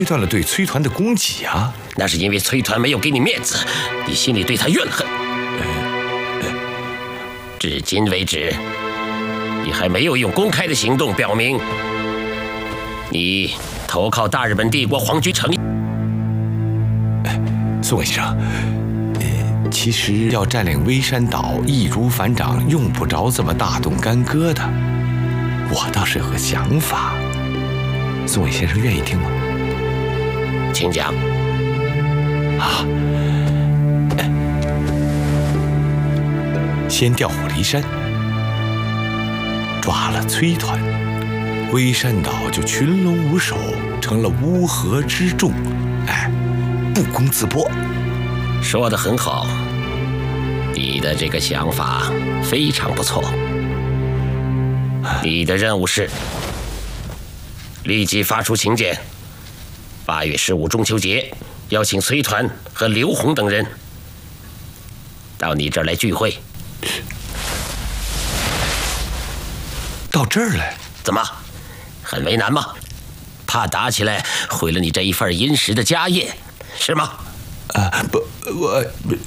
断了对崔团的供给啊！ 那是因为崔团没有给你面子，你心里对他怨恨。至今为止，你还没有用公开的行动表明你投靠大日本帝国皇军诚意。 苏伟先生，其实要占领微山岛易如反掌，用不着这么大动干戈的。我倒是有个想法，苏伟先生愿意听吗？ 请讲。 啊，先调虎离山，抓了崔团，微山岛就群龙无首，成了乌合之众，不攻自破。 说得很好，你的这个想法非常不错。你的任务是立即发出请柬，8月15中秋节邀请崔团和刘洪等人到你这儿来聚会。 到这儿来？ 怎么，很为难吗？怕打起来毁了你这一份殷实的家业，是吗？ 不，我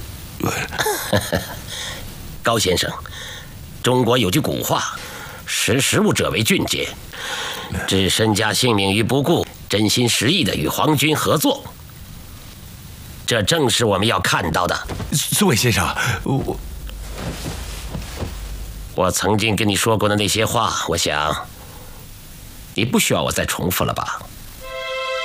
高先生，中国有句古话，识时务者为俊杰，置身家性命于不顾，真心实意的与皇军合作，这正是我们要看到的。 苏伟先生， 我曾经跟你说过的那些话，我想你不需要我再重复了吧？